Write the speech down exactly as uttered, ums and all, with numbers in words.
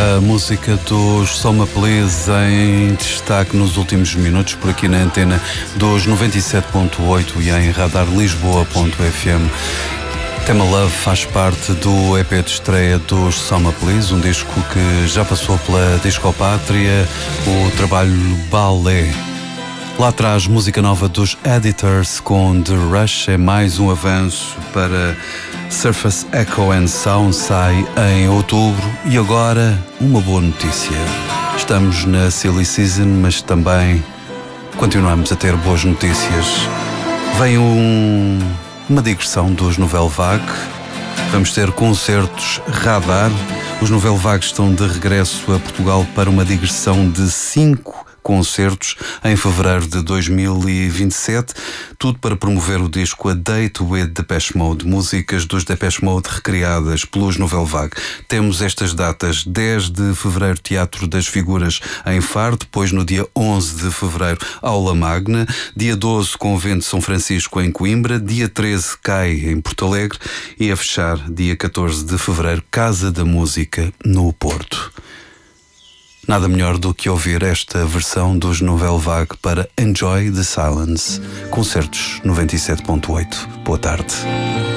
A música dos Soma Please em destaque nos últimos minutos por aqui na antena dos noventa e sete ponto oito e em radar lisboa ponto f m. Tema Love faz parte do E P de estreia dos Soma Please, um disco que já passou pela Discopátria, o trabalho Ballet. Lá atrás, música nova dos Editors com The Rush, é mais um avanço para Surface Echo and Sound, sai em outubro. E agora, uma boa notícia. Estamos na Silly Season, mas também continuamos a ter boas notícias. Vem um, uma digressão dos Nouvelle Vague. Vamos ter concertos Radar. Os Nouvelle Vague estão de regresso a Portugal para uma digressão de cinco concertos em fevereiro de dois mil e vinte e sete, tudo para promover o disco A Date with Depeche Mode, músicas dos Depeche Mode recriadas pelos Nouvelle Vague. Temos estas datas: dez de fevereiro, Teatro das Figuras em Faro, depois no dia onze de fevereiro, Aula Magna, dia doze, Convento de São Francisco em Coimbra, dia treze, Cai em Porto Alegre e a fechar, dia catorze de fevereiro, Casa da Música no Porto. Nada melhor do que ouvir esta versão dos Nouvelle Vague para Enjoy the Silence. Concertos noventa e sete ponto oito. Boa tarde.